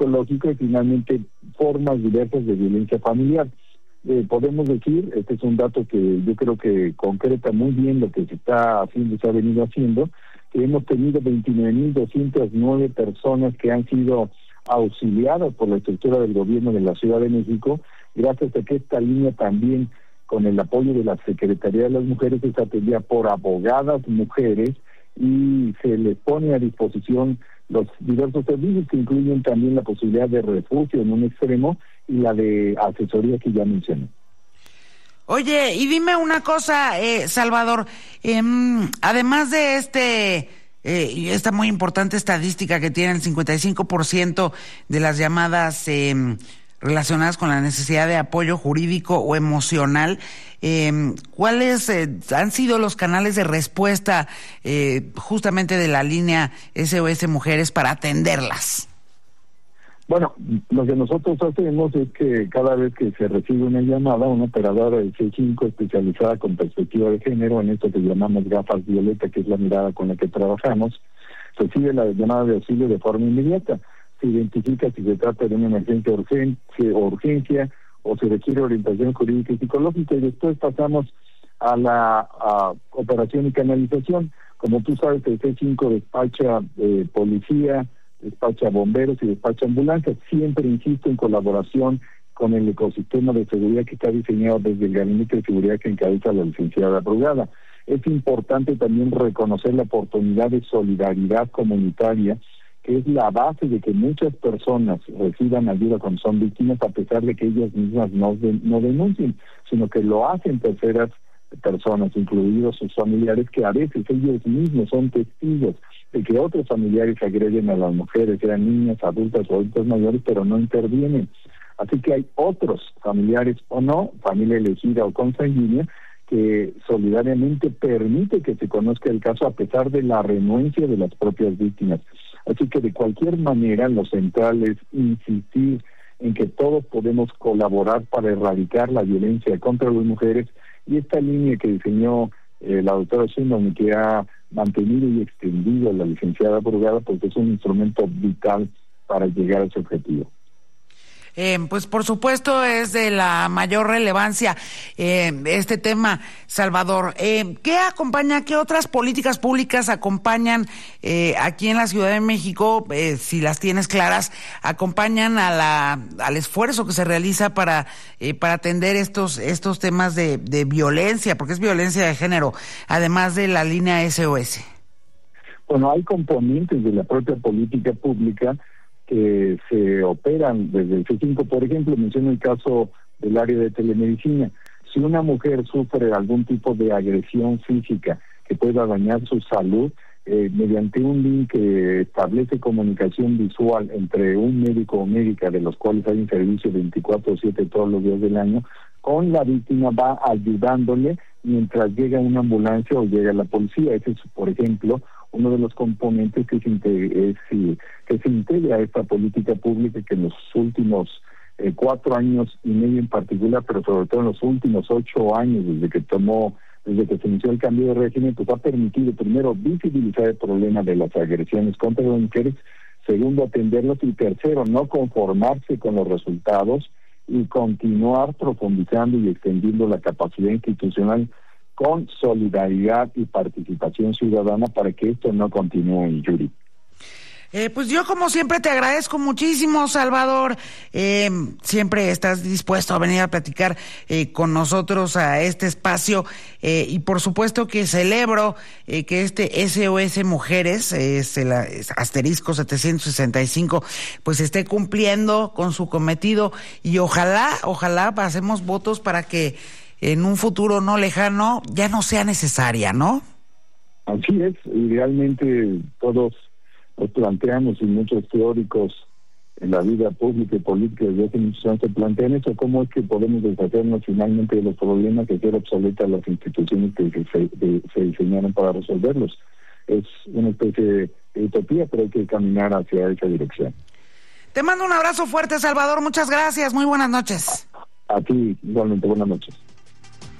psicológico y finalmente formas diversas de violencia familiar. Podemos decir, este es un dato que yo creo que concreta muy bien lo que se está haciendo y se ha venido haciendo, que hemos tenido 29.209 personas que han sido auxiliadas por la estructura del gobierno de la Ciudad de México, gracias a que esta línea también, con el apoyo de la Secretaría de las Mujeres, es atendida por abogadas mujeres y se les pone a disposición los diversos servicios que incluyen también la posibilidad de refugio en un extremo y la de asesoría que ya mencioné. Oye, y dime una cosa, Salvador, además de esta muy importante estadística que tiene el 55% de las llamadas relacionadas con la necesidad de apoyo jurídico o emocional, ¿cuáles han sido los canales de respuesta justamente de la línea SOS Mujeres para atenderlas? Bueno, lo que nosotros hacemos es que cada vez que se recibe una llamada, una operadora del C5 especializada con perspectiva de género, en esto que llamamos gafas violeta, que es la mirada con la que trabajamos, recibe la llamada de auxilio de forma inmediata. Se identifica si se trata de una emergencia urgencia o se requiere orientación jurídica y psicológica, y después pasamos a la operación y canalización. Como tú sabes, el C5 despacha policía, despacha bomberos y despacha ambulancias, siempre, insisto, en colaboración con el ecosistema de seguridad que está diseñado desde el Gabinete de Seguridad que encabeza la licenciada Brugada. Es importante también reconocer la oportunidad de solidaridad comunitaria, que es la base de que muchas personas reciban ayuda cuando son víctimas, a pesar de que ellas mismas no denuncien, sino que lo hacen terceras personas, incluidos sus familiares, que a veces ellos mismos son testigos de que otros familiares agreden a las mujeres, sean niñas, adultas o adultos mayores, pero no intervienen. Así que hay otros familiares o no, familia elegida o consanguínea, que solidariamente permite que se conozca el caso a pesar de la renuencia de las propias víctimas. Así que de cualquier manera lo central es insistir en que todos podemos colaborar para erradicar la violencia contra las mujeres, y esta línea que diseñó la doctora Sheinbaum y que ha mantenido y extendido la licenciada Brugada, pues es un instrumento vital para llegar a ese objetivo. Pues por supuesto es de la mayor relevancia este tema, Salvador. ¿Qué otras políticas públicas acompañan aquí en la Ciudad de México, si las tienes claras, acompañan al esfuerzo que se realiza para atender estos temas de violencia, porque es violencia de género, además de la línea SOS? Bueno, hay componentes de la propia política pública que se operan desde el C5. Por ejemplo, menciono el caso del área de telemedicina. Si una mujer sufre algún tipo de agresión física que pueda dañar su salud, mediante un link que establece comunicación visual entre un médico o médica, de los cuales hay un servicio 24/7 todos los días del año, con la víctima va ayudándole mientras llega una ambulancia o llega la policía. Ese es, por ejemplo, uno de los componentes que se integra a esta política pública, que en los últimos 4 años y medio en particular, pero sobre todo en los últimos 8 años, desde que se inició el cambio de régimen, pues ha permitido, primero, visibilizar el problema de las agresiones contra las mujeres, segundo, atenderlos, y tercero, no conformarse con los resultados y continuar profundizando y extendiendo la capacidad institucional con solidaridad y participación ciudadana para que esto no continúe, Yuri. Pues yo, como siempre, te agradezco muchísimo, Salvador. Siempre estás dispuesto a venir a platicar con nosotros a este espacio, y por supuesto que celebro que este SOS Mujeres, asterisco 765, pues esté cumpliendo con su cometido, y ojalá pasemos votos para que en un futuro no lejano ya no sea necesaria, ¿no? Así es, idealmente todos nos planteamos, y muchos teóricos en la vida pública y política desde hace muchos años se plantean eso: cómo es que podemos deshacernos finalmente de los problemas y hacer obsoletas las instituciones que se diseñaron para resolverlos. Es una especie de utopía, pero hay que caminar hacia esa dirección. Te mando un abrazo fuerte, Salvador, muchas gracias, muy buenas noches. A ti, igualmente, buenas noches.